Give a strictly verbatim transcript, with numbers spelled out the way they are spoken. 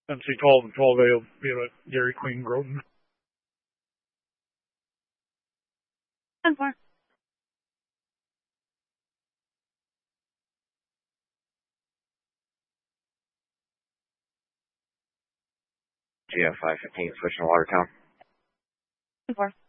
N C twelve and twelve A will be at Dairy Queen Groton. ten four. G F five fifteen, switching to Watertown. ten four.